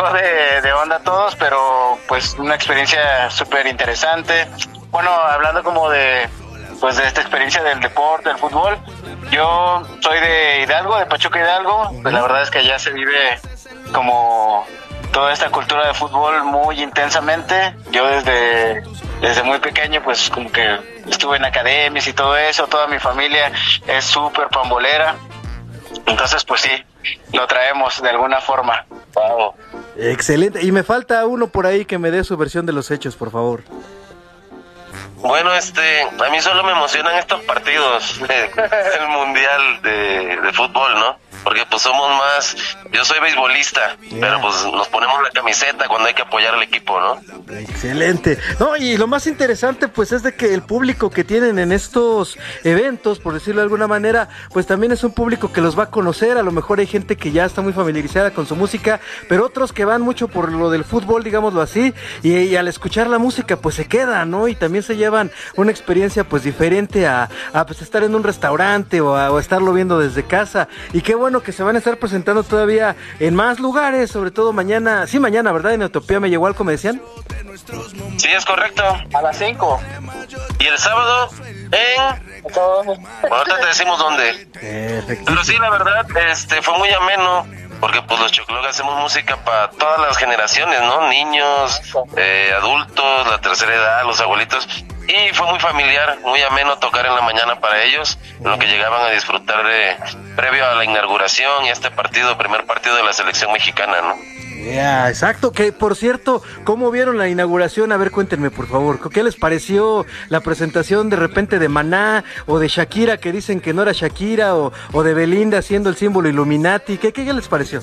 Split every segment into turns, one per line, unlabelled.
sacó de onda a todos, pero pues una experiencia súper interesante. Bueno, hablando como de esta experiencia del deporte, del fútbol, yo soy de Hidalgo, de Pachuca Hidalgo, pues la verdad es que allá se vive como toda esta cultura de fútbol muy intensamente. Yo desde muy pequeño pues como que estuve en academias y todo eso, toda mi familia es súper pambolera, entonces pues sí, lo traemos de alguna forma. Wow.
Excelente, y me falta uno por ahí que me dé su versión de los hechos, por favor.
Bueno, a mí solo me emocionan estos partidos del Mundial de fútbol, ¿no? Porque pues somos más, yo soy beisbolista, pero pues nos ponemos la camiseta cuando hay que apoyar al equipo, ¿no?
Excelente. No, y lo más interesante pues es de que el público que tienen en estos eventos, por decirlo de alguna manera, pues también es un público que los va a conocer. A lo mejor hay gente que ya está muy familiarizada con su música, pero otros que van mucho por lo del fútbol, digámoslo así, y al escuchar la música pues se quedan, ¿no? Y también se llevan una experiencia pues diferente a pues estar en un restaurante o a estarlo viendo desde casa. Y qué bueno que se van a estar presentando todavía en más lugares, sobre todo mañana, sí, mañana, ¿verdad? En Utopía Mellehualco, ¿me decían?
Sí, es correcto.
A las 5.
Y el sábado bueno, ahorita te decimos dónde. Pero sí, la verdad, fue muy ameno, porque pues los Chocloc hacemos música para todas las generaciones, ¿no? Niños, adultos, la tercera edad, los abuelitos. Y fue muy familiar, muy ameno tocar en la mañana para ellos, en lo que llegaban a disfrutar previo a la inauguración y a este primer partido de la selección mexicana, ¿no?
Exacto, que por cierto, ¿cómo vieron la inauguración? A ver, cuéntenme por favor, ¿qué les pareció la presentación de repente de Maná o de Shakira, que dicen que no era Shakira, o de Belinda haciendo el símbolo Illuminati? ¿Qué les pareció?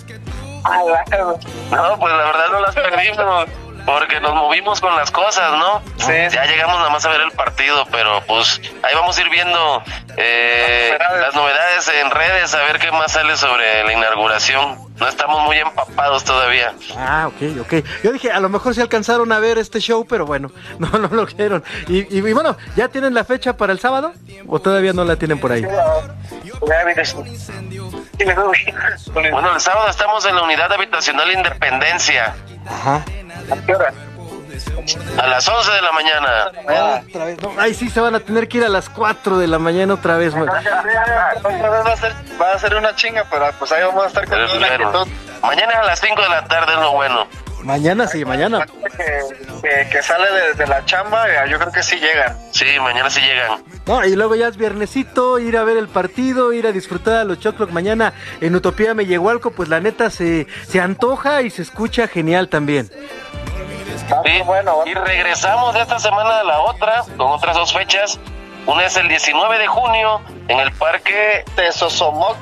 No, pues la verdad no las perdimos, porque nos movimos con las cosas, ¿no? Sí. Ya llegamos nada más a ver el partido, pero pues ahí vamos a ir viendo las novedades en redes, a ver qué más sale sobre la inauguración. No estamos muy empapados todavía.
Ok. Yo dije, a lo mejor se alcanzaron a ver este show, pero bueno, no lo vieron. Y bueno, ¿ya tienen la fecha para el sábado? ¿O todavía no la tienen por ahí?
Bueno, el sábado estamos en la Unidad Habitacional Independencia.
Ajá.
¿A qué hora?
A las 11 de la mañana.
Otra vez. No, ahí sí se van a tener que ir a las 4 de la mañana otra vez.
Va a ser una chinga, pero pues ahí vamos a estar con toda la actitud.
Mañana a las 5 de la tarde es lo bueno.
Mañana sí, mañana.
Que sale de la chamba, yo creo que sí llegan.
Sí, mañana sí llegan.
No, y luego ya es viernesito, ir a ver el partido, ir a disfrutar a los Chocloc mañana en Utopía Mellehualco, pues la neta se antoja y se escucha genial también.
Sí, bueno, y regresamos de esta semana a la otra, con otras 2 fechas. Una es el 19 de junio en el Parque
Tezosomoc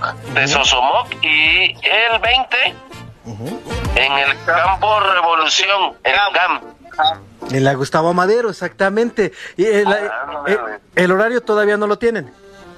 y el 20 en el Campo Revolución, el GAM.
En la Gustavo Amadero, exactamente. Y el horario todavía no lo tienen.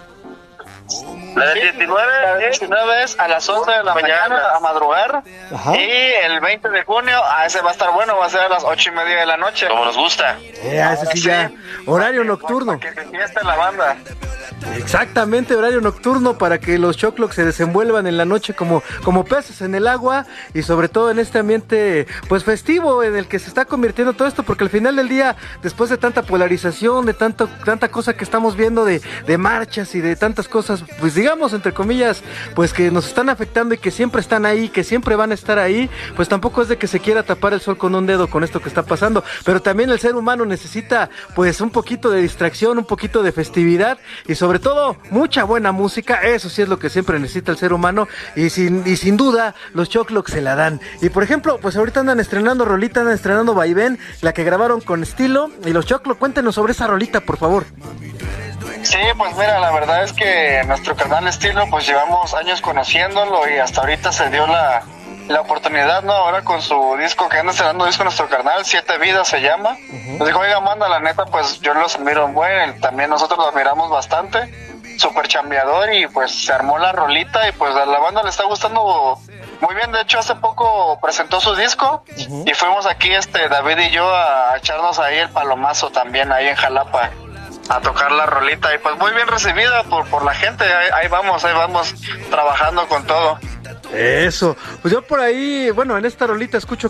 La del 19 es a las 11 de la mañana a madrugar.
Ajá.
Y el 20 de junio, ese va a estar bueno, va a ser a las 8:30 de la noche.
Como nos gusta.
Ese sí ya, horario nocturno.
Para que se fieste la banda.
Exactamente, horario nocturno para que los Chocloc se desenvuelvan en la noche como peces en el agua, y sobre todo en este ambiente pues festivo en el que se está convirtiendo todo esto, porque al final del día, después de tanta polarización, de tanta cosa que estamos viendo de marchas y de tantas cosas, pues digamos entre comillas, pues que nos están afectando y que siempre están ahí, que siempre van a estar ahí, pues tampoco es de que se quiera tapar el sol con un dedo con esto que está pasando, pero también el ser humano necesita pues un poquito de distracción, un poquito de festividad y sobre todo mucha buena música. Eso sí es lo que siempre necesita el ser humano, y sin duda los Chocloc se la dan. Y por ejemplo, pues ahorita andan estrenando rolita, andan estrenando Vaivén, la que grabaron con Estilo, y los Chocloc, cuéntenos sobre esa rolita, por favor.
Sí, pues mira, la verdad es que nuestro carnal Estilo, pues llevamos años conociéndolo y hasta ahorita se dio la oportunidad, ¿no? Ahora con su disco, que anda estrenando disco nuestro carnal, 7 Vidas se llama. Nos dijo, oiga, manda, la neta, pues yo los admiro, bueno, también nosotros lo admiramos bastante, súper chambeador, y pues se armó la rolita y pues a la banda le está gustando muy bien. De hecho, hace poco presentó su disco y fuimos aquí, David y yo, a echarnos ahí el palomazo también, ahí en Jalapa, a tocar la rolita, y pues muy bien recibida por la gente. Ahí vamos trabajando con todo.
Eso, pues yo por ahí, bueno, en esta rolita escucho